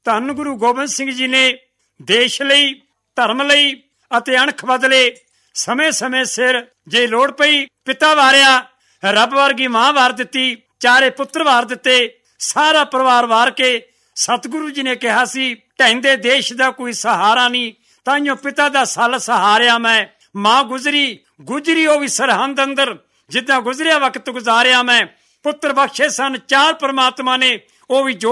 ਧੰਨ ਗੁਰੂ ਗੋਬਿੰਦ ਸਿੰਘ ਜੀ ਨੇ ਦੇਸ਼ ਲਈ, ਧਰਮ ਲਈ ਅਤੇ ਅਣਖ ਬਦਲੇ। ਸਮੇਂ ਸਿਰ ਜੇ ਲੋੜ ਪਈ ਪਿਤਾ ਵਾਰਿਆ, ਰੱਬ ਵਰਗੀ ਮਾਂ ਵਾਰ ਦਿੱਤੀ, ਚਾਰੇ ਪੁੱਤਰ ਵਾਰ ਦਿੱਤੇ, ਸਾਰਾ ਪਰਿਵਾਰ ਵਾਰ ਕੇ ਸਤਿਗੁਰੂ ਜੀ ਨੇ ਕਿਹਾ ਸੀ ਢਹਿੰਦੇ ਦੇਸ਼ ਦਾ ਕੋਈ ਸਹਾਰਾ ਨਹੀਂ, ਤਾਈਓ ਪਿਤਾ ਦਾ ਸਲ ਸਹਾਰਿਆ ਮੈਂ। ਮਾਂ ਗੁਜਰੀ ਉਹ ਵੀ ਸਰਹੰਦ ਅੰਦਰ, ਜਿੱਦਾਂ ਗੁਜ਼ਰਿਆ ਵਕਤ ਗੁਜ਼ਾਰਿਆ ਮੈਂ। ਪੁੱਤਰ ਬਖਸ਼ੇ ਸਨ 4 ਪ੍ਰਮਾਤਮਾ ਨੇ, ਉਹ ਵੀ